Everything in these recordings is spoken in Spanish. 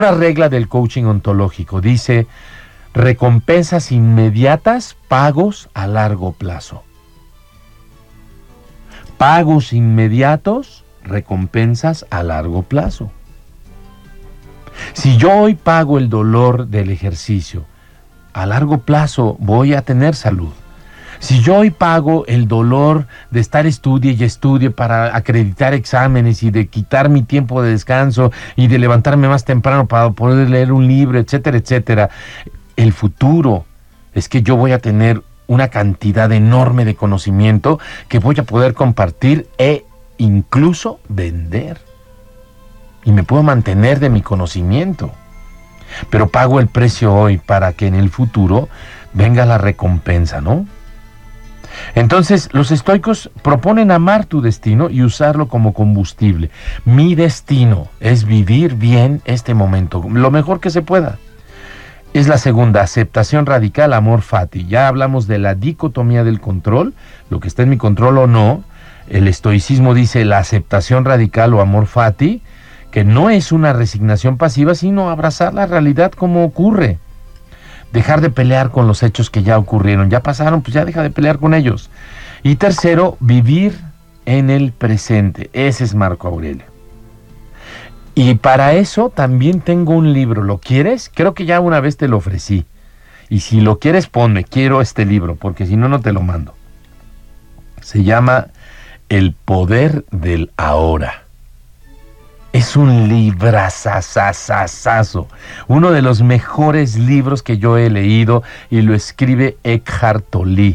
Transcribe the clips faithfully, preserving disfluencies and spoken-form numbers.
Una regla del coaching ontológico dice: recompensas inmediatas, pagos a largo plazo. Pagos inmediatos, recompensas a largo plazo. Si yo hoy pago el dolor del ejercicio, a largo plazo voy a tener salud. Si yo hoy pago el dolor de estar estudie y estudie para acreditar exámenes y de quitar mi tiempo de descanso y de levantarme más temprano para poder leer un libro, etcétera, etcétera, el futuro es que yo voy a tener una cantidad enorme de conocimiento que voy a poder compartir e incluso vender. Y me puedo mantener de mi conocimiento. Pero pago el precio hoy para que en el futuro venga la recompensa, ¿no? Entonces, los estoicos proponen amar tu destino y usarlo como combustible. Mi destino es vivir bien este momento, lo mejor que se pueda. Es la segunda, aceptación radical, amor fati. Ya hablamos de la dicotomía del control, lo que está en mi control o no. El estoicismo dice la aceptación radical o amor fati, que no es una resignación pasiva, sino abrazar la realidad como ocurre. Dejar de pelear con los hechos que ya ocurrieron, ya pasaron, pues ya deja de pelear con ellos. Y tercero, vivir en el presente. Ese es Marco Aurelio. Y para eso también tengo un libro. ¿Lo quieres? Creo que ya una vez te lo ofrecí. Y si lo quieres, ponme, quiero este libro, porque si no, no te lo mando. Se llama El poder del ahora. Es un librazazazazazo, uno de los mejores libros que yo he leído, y lo escribe Eckhart Tolle.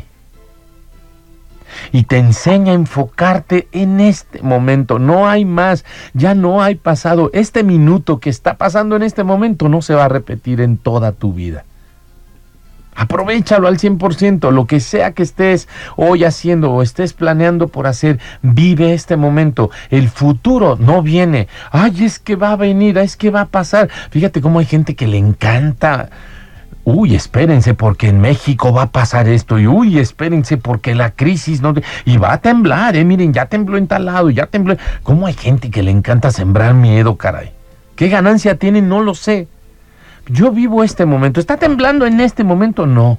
Y te enseña a enfocarte en este momento, no hay más, ya no hay pasado. Este minuto que está pasando en este momento no se va a repetir en toda tu vida. Aprovéchalo al cien por ciento, lo que sea que estés hoy haciendo o estés planeando por hacer, vive este momento. El futuro no viene. Ay, es que va a venir, es que va a pasar. Fíjate cómo hay gente que le encanta. Uy, espérense porque en México va a pasar esto. Y uy, espérense porque la crisis no... Y va a temblar, eh, miren, ya tembló en tal lado, ya tembló. ¿Cómo hay gente que le encanta sembrar miedo, caray? ¿Qué ganancia tienen? No lo sé. Yo vivo este momento. ¿Está temblando en este momento? No.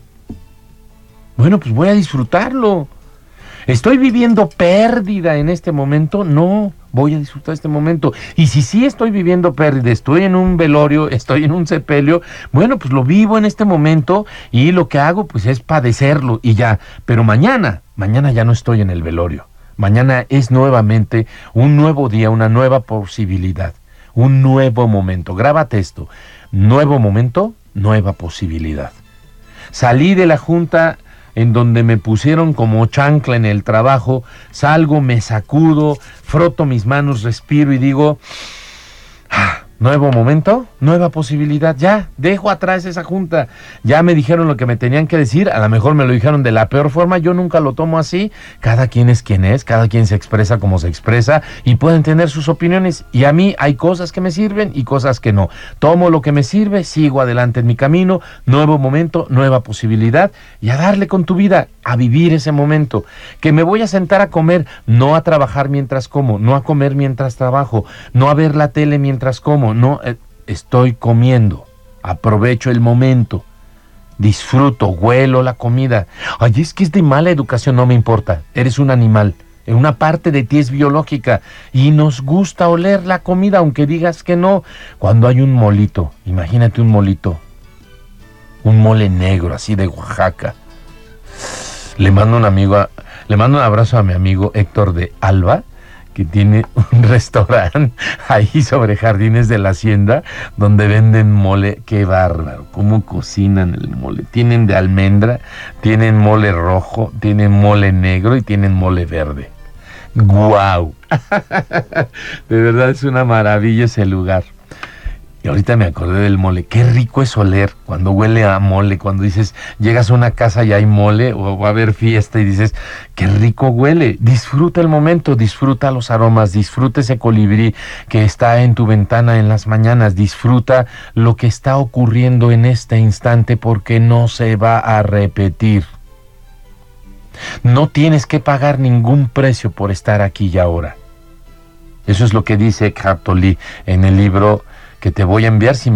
Bueno, pues voy a disfrutarlo. ¿Estoy viviendo pérdida en este momento? No. Voy a disfrutar este momento. Y si sí estoy viviendo pérdida, estoy en un velorio, estoy en un sepelio, bueno, pues lo vivo en este momento y lo que hago pues es padecerlo y ya. Pero mañana, mañana ya no estoy en el velorio. Mañana es nuevamente un nuevo día, una nueva posibilidad, un nuevo momento. Grábate esto. Nuevo momento, nueva posibilidad. Salí de la junta en donde me pusieron como chancla en el trabajo, salgo, me sacudo, froto mis manos, respiro y digo, ah, nuevo momento, nueva posibilidad, ya, dejo atrás esa junta, ya me dijeron lo que me tenían que decir, a lo mejor me lo dijeron de la peor forma, yo nunca lo tomo así, cada quien es quien es, cada quien se expresa como se expresa y pueden tener sus opiniones y a mí hay cosas que me sirven y cosas que no, tomo lo que me sirve, sigo adelante en mi camino, nuevo momento, nueva posibilidad y a darle con tu vida, a vivir ese momento, que me voy a sentar a comer, no a trabajar mientras como, no a comer mientras trabajo, no a ver la tele mientras como, no, eh, estoy comiendo, aprovecho el momento, disfruto, huelo la comida. Ay, es que es de mala educación, no me importa, eres un animal, una parte de ti es biológica y nos gusta oler la comida, aunque digas que no. Cuando hay un molito, imagínate un molito, un mole negro así de Oaxaca. Le mando un amigo, a, le mando un abrazo a mi amigo Héctor de Alba, que tiene un restaurante ahí sobre Jardines de la Hacienda, donde venden mole. Qué bárbaro, cómo cocinan el mole. Tienen de almendra, tienen mole rojo, tienen mole negro y tienen mole verde. ¡Guau! De verdad es una maravilla ese lugar. Y ahorita me acordé del mole. Qué rico es oler cuando huele a mole, cuando dices, llegas a una casa y hay mole o va a haber fiesta y dices, qué rico huele. Disfruta el momento, disfruta los aromas, disfruta ese colibrí que está en tu ventana en las mañanas, disfruta lo que está ocurriendo en este instante porque no se va a repetir. No tienes que pagar ningún precio por estar aquí y ahora. Eso es lo que dice Eckhart Tolle en el libro que te voy a enviar. Si